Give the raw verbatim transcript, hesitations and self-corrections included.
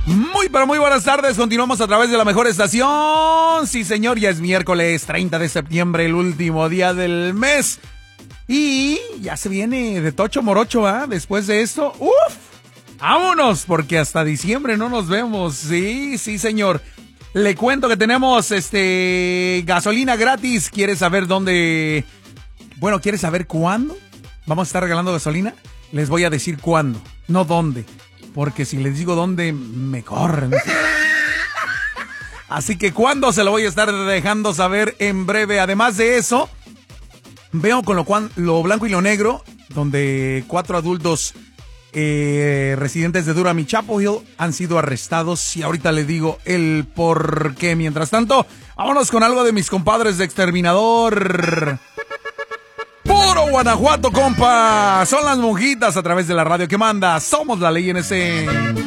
Muy, pero muy buenas tardes. Continuamos a través de la mejor estación. Sí, señor, ya es miércoles treinta de septiembre, el último día del mes. Y ya se viene de tocho morocho, ¿ah? Después de esto, ¡uf! ¡Vámonos! Porque hasta diciembre no nos vemos. Sí, sí, señor. Le cuento que tenemos este gasolina gratis. ¿Quieres saber dónde? Bueno, ¿quieres saber cuándo vamos a estar regalando gasolina? Les voy a decir cuándo, no dónde. Porque si les digo dónde, me corren. Así que cuándo se lo voy a estar dejando saber en breve. Además de eso, veo con lo, cual, lo blanco y lo negro, donde cuatro adultos eh, residentes de Durham y Chapel Hill han sido arrestados. Y ahorita les digo el por qué. Mientras tanto, vámonos con algo de mis compadres de Exterminador. Puro Guanajuato, compa. Son las monjitas a través de la radio que manda. Somos la ley en ese...